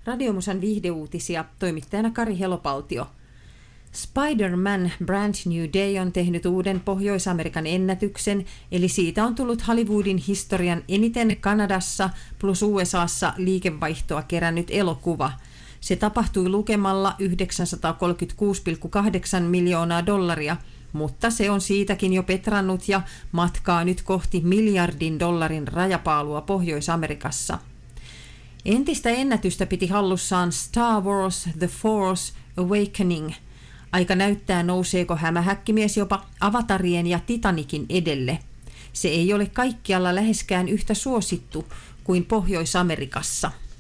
Radiomusan viihdeuutisia, toimittajana Kari Helopaltio. Spider-Man Brand New Day on tehnyt uuden Pohjois-Amerikan ennätyksen, eli siitä on tullut Hollywoodin historian eniten Kanadassa plus USAssa liikevaihtoa kerännyt elokuva. Se tapahtui lukemalla $936,8 miljoonaa, mutta se on siitäkin jo petrannut ja matkaa nyt kohti $1 miljardin rajapaalua Pohjois-Amerikassa. Entistä ennätystä piti hallussaan Star Wars The Force Awakening. Aika näyttää, nouseeko hämähäkkimies jopa Avatarien ja Titanikin edelle. Se ei ole kaikkialla läheskään yhtä suosittu kuin Pohjois-Amerikassa.